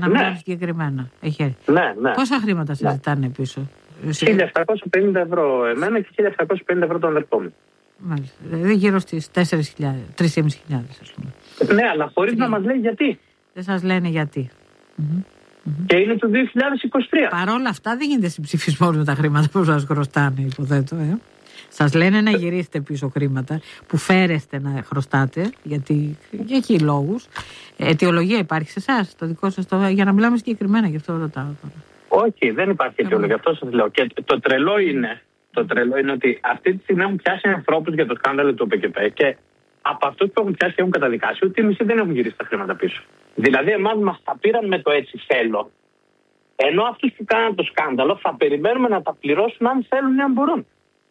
να μιλάμε συγκεκριμένα. Ναι. Πόσα χρήματα σας ζητάνε πίσω? 1.750 ευρώ εμένα και 1.750 ευρώ τον αδερφό μου. Μάλιστα. Δηλαδή γύρω στις 3.500 ας πούμε. Ναι, αλλά χωρίς να μας λέει γιατί. Δεν σας λένε γιατί. Και είναι το 2023. Παρ' όλα αυτά δεν γίνεται συμψηφισμός με τα χρήματα που σας χρωστάνε, υποθέτω. Σας λένε να γυρίσετε πίσω χρήματα που φέρεστε να χρωστάτε, γιατί για εκεί λόγους. Αιτιολογία υπάρχει σε εσάς, το δικό σας, για να μιλάμε συγκεκριμένα, γι' αυτό ρωτάω τώρα. Όχι, δεν υπάρχει αιτιολογία, αυτό σας λέω. Και το τρελό είναι ότι αυτή τη στιγμή έχουν πιάσει ανθρώπους για το σκάνδαλο του ΟΠΕΚΕΠ και από αυτούς που έχουν πιάσει και έχουν καταδικάσει, ούτε οι μισοί δεν έχουν γυρίσει τα χρήματα πίσω. Δηλαδή, εμάς μας τα πήραν με το έτσι θέλω, ενώ αυτούς που κάναν το σκάνδαλο θα περιμένουμε να τα πληρώσουν αν θέλουν ή αν μπορούν.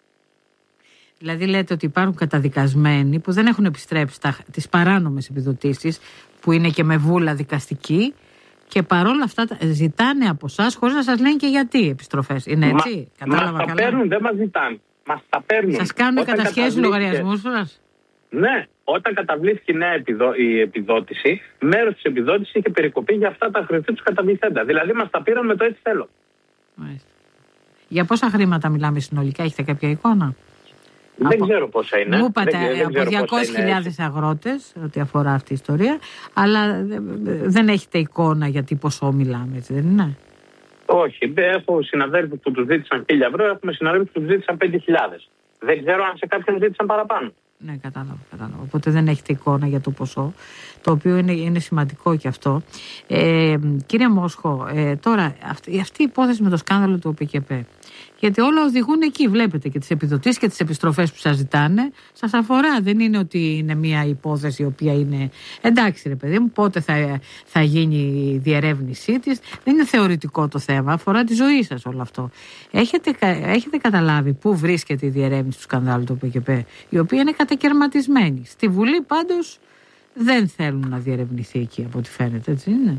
Δηλαδή λέτε ότι υπάρχουν καταδικασμένοι που δεν έχουν επιστρέψει τις παράνομες επιδοτήσεις που είναι και με βούλα δικαστική και παρόλα αυτά ζητάνε από εσάς χωρίς να σας λένε και γιατί επιστροφές. Είναι έτσι? Κατάλαβα καλά. Μας τα παίρνουν, δεν μας ζητάνε. Μας τα παίρνουν. Σας κάνουν κατασχέσεις λογαριασμούς σας? Ναι. Όταν καταβλήθηκε η επιδότηση, μέρος της επιδότησης είχε περικοπεί για αυτά τα χρηστή τους καταβληθέντα. Δηλαδή μας τα πήραν με το έτσι θέλω. Μάλιστα. Για πόσα χρήματα μιλάμε συνολικά, έχετε κάποια εικόνα? Δεν ξέρω πόσα είναι. Μου είπατε από 200.000 αγρότες, ό,τι αφορά αυτή η ιστορία, αλλά δεν έχετε εικόνα για τι ποσό μιλάμε, έτσι δεν είναι? Όχι. Έχω συναδέλφους που τους ζήτησαν 1.000 ευρώ, έχουμε συναδέλφους που τους ζήτησαν 5.000. Δεν ξέρω αν σε κάποιον ζήτησαν παραπάνω. Ναι, κατάλαβα. Οπότε δεν έχετε εικόνα για το ποσό, το οποίο είναι σημαντικό και αυτό. Κύριε Μόσχο, τώρα αυτή η υπόθεση με το σκάνδαλο του ΟΠΕΚΕΠ, γιατί όλα οδηγούν εκεί, βλέπετε, και τις επιδοτήσεις και τις επιστροφές που σας ζητάνε, σας αφορά. Δεν είναι ότι είναι μια υπόθεση η οποία είναι εντάξει ρε παιδί μου, πότε θα γίνει η διερεύνησή της. Δεν είναι θεωρητικό το θέμα, αφορά τη ζωή σας όλο αυτό. Έχετε καταλάβει πού βρίσκεται η διερεύνηση του σκανδάλου του ΟΠΕΚΕΠ, η οποία είναι κατακαιρματισμένη. Στη Βουλή πάντως δεν θέλουν να διερευνηθεί εκεί, από ό,τι φαίνεται, έτσι είναι.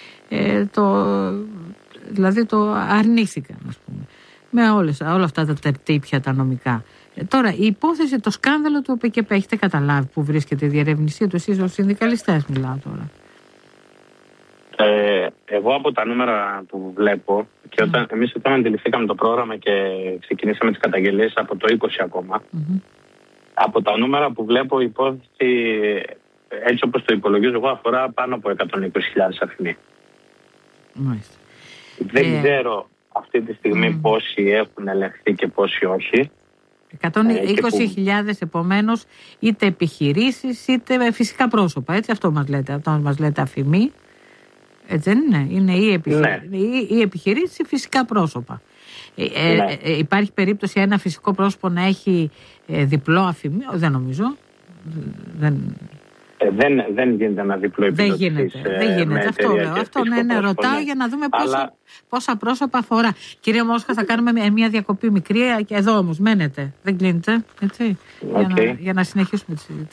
Δηλαδή το αρνήθηκαν, ας πούμε, με όλα αυτά τα τερτύπια τα νομικά. Τώρα η υπόθεση, το σκάνδαλο του ΟΠΕΚΕΠ, έχετε καταλάβει που βρίσκεται η διερεύνησή του? Εσείς ως συνδικαλιστές μιλάω τώρα. Εγώ από τα νούμερα που βλέπω και εμείς όταν αντιληφθήκαμε το πρόγραμμα και ξεκινήσαμε τις καταγγελίες από το 20 ακόμα, από τα νούμερα που βλέπω η υπόθεση, έτσι όπως το υπολογίζω εγώ, αφορά πάνω από 120.000 αριθμοί. Μάλιστα. Δεν ξέρω αυτή τη στιγμή πόσοι έχουν ελεγχθεί και πόσοι όχι. 120.000 επομένως, είτε επιχειρήσεις είτε φυσικά πρόσωπα, έτσι, αυτό μας λέτε αφημί, έτσι δεν είναι? Είναι ή επιχειρήσεις ή φυσικά πρόσωπα. Υπάρχει περίπτωση ένα φυσικό πρόσωπο να έχει διπλό αφημί? Δεν νομίζω. Δεν γίνεται ένα διπλό επιδότηση. Δεν γίνεται. Αυτό λέω. Αυτό ρωτάω για να δούμε πόσα πρόσωπα αφορά. Κύριε Μόσχα, θα κάνουμε μια διακοπή μικρή και εδώ όμως μένετε. Δεν κλείνετε. Έτσι, για να συνεχίσουμε τη συζήτηση.